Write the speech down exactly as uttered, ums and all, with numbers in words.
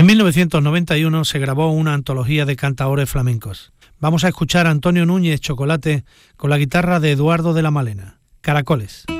mil novecientos noventa y uno se grabó una antología de cantaores flamencos. Vamos a escuchar a Antonio Núñez Chocolate con la guitarra de Eduardo de la Malena. Caracoles.